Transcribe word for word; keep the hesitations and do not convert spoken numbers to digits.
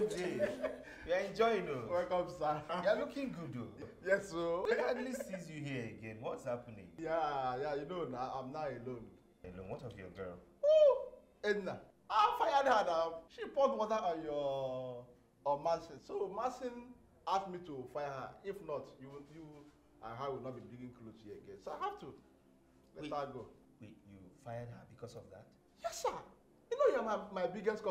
O J. You are enjoying it. Welcome, sir. You are looking good, though. Yes, sir. He hardly sees you here again. What's happening? Yeah, yeah, you know, now I'm not alone. Alone? What of your girl? Oh, Edna. I fired her now. She poured water on your on Marcin. So Marcin asked me to fire her. If not, you you and her will not be digging clothes here again. So I have to let Wait. her go. Wait, you fired her because of that? Yes, sir. You know you're my, my biggest